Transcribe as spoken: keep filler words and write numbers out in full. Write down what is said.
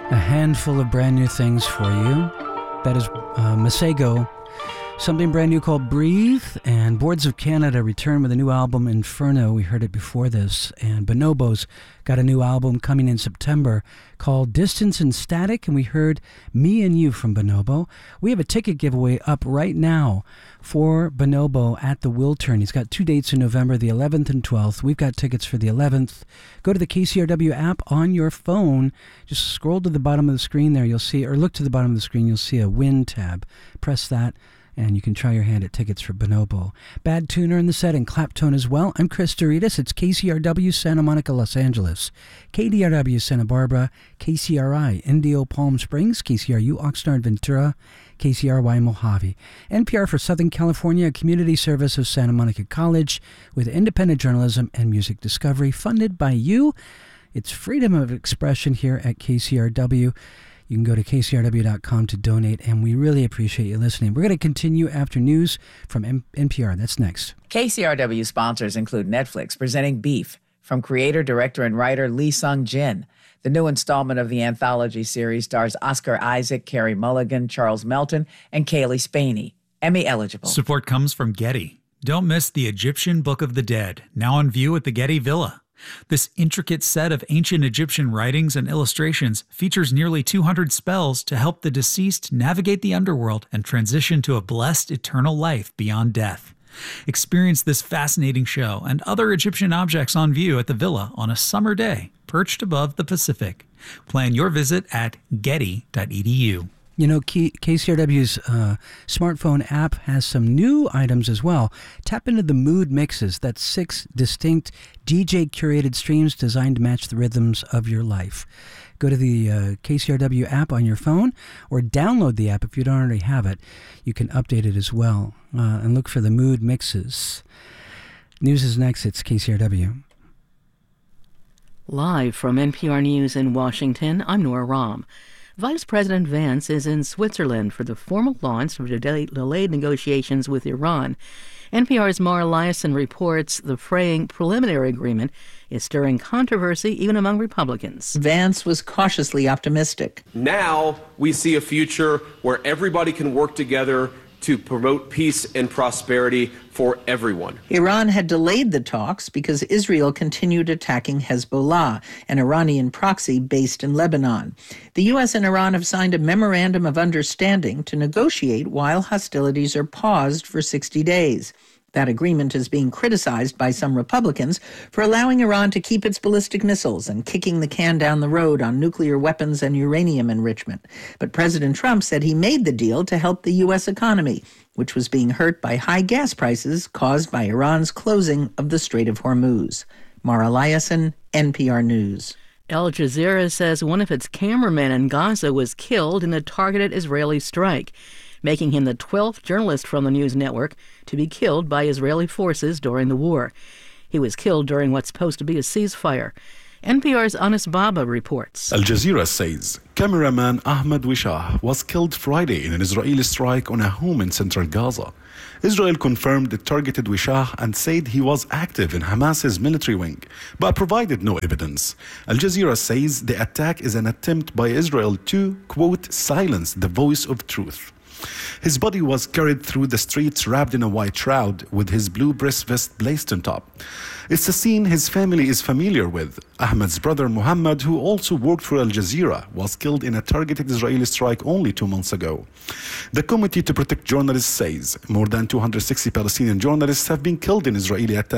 A handful of brand new things for you. That is uh, Masego. Something brand new called Breathe, and Boards of Canada return with a new album, Inferno. We heard it before this. And Bonobo's got a new album coming in September called Distance and Static, and we heard Me and You from Bonobo. We have a ticket giveaway up right now for Bonobo at the Wiltern. He's got two dates in November, the eleventh and twelfth. We've got tickets for the eleventh. Go to the K C R W app on your phone. Just scroll to the bottom of the screen there. You'll see, or look to the bottom of the screen, you'll see a Win tab. Press that, and you can try your hand at tickets for Bonobo. Bad Tuner in the set and Claptone as well. I'm Chris Doritas. It's K C R W Santa Monica, Los Angeles, K D R W Santa Barbara, K C R I Indio Palm Springs, K C R U Oxnard Ventura, K C R Y Mojave. N P R for Southern California, a community service of Santa Monica College with independent journalism and music discovery, funded by you. It's freedom of expression here at K C R W. You can go to K C R W dot com to donate, and we really appreciate you listening. We're going to continue after news from M- N P R. That's next. K C R W sponsors include Netflix presenting Beef from creator, director, and writer Lee Sung-jin. The new installment of the anthology series stars Oscar Isaac, Carey Mulligan, Charles Melton, and Kaylee Spaney. Emmy eligible. Support comes from Getty. Don't miss the Egyptian Book of the Dead, now on view at the Getty Villa. This intricate set of ancient Egyptian writings and illustrations features nearly two hundred spells to help the deceased navigate the underworld and transition to a blessed eternal life beyond death. Experience this fascinating show and other Egyptian objects on view at the Villa on a summer day, perched above the Pacific. Plan your visit at getty dot e d u. You know, K- KCRW's uh, smartphone app has some new items as well. Tap into the Mood Mixes. That's six distinct D J-curated streams designed to match the rhythms of your life. Go to the uh, K C R W app on your phone or download the app if you don't already have it. You can update it as well uh, and look for the Mood Mixes. News is next. It's K C R W. Live from N P R News in Washington, I'm Nora Rahm. Vice President Vance is in Switzerland for the formal launch of delayed negotiations with Iran. N P R's Mara Liasson reports the fraying preliminary agreement is stirring controversy even among Republicans. Vance was cautiously optimistic. Now we see a future where everybody can work together to promote peace and prosperity for everyone. Iran had delayed the talks because Israel continued attacking Hezbollah, an Iranian proxy based in Lebanon. The U S and Iran have signed a memorandum of understanding to negotiate while hostilities are paused for sixty days. That agreement is being criticized by some Republicans for allowing Iran to keep its ballistic missiles and kicking the can down the road on nuclear weapons and uranium enrichment. But President Trump said he made the deal to help the U S economy, which was being hurt by high gas prices caused by Iran's closing of the Strait of Hormuz. Mara Liasson, N P R News. Al Jazeera says one of its cameramen in Gaza was killed in a targeted Israeli strike, making him the twelfth journalist from the news network to be killed by Israeli forces during the war. He was killed during what's supposed to be a ceasefire. N P R's Anis Baba reports. Al Jazeera says cameraman Ahmed Wishah was killed Friday in an Israeli strike on a home in central Gaza. Israel confirmed it targeted Wishah and said he was active in Hamas's military wing, but provided no evidence. Al Jazeera says the attack is an attempt by Israel to, quote, silence the voice of truth. His body was carried through the streets wrapped in a white shroud with his blue breast vest blazed on top. It's a scene his family is familiar with. Ahmed's brother Muhammad, who also worked for Al Jazeera, was killed in a targeted Israeli strike only two months ago. The Committee to Protect Journalists says more than two hundred sixty Palestinian journalists have been killed in Israeli attacks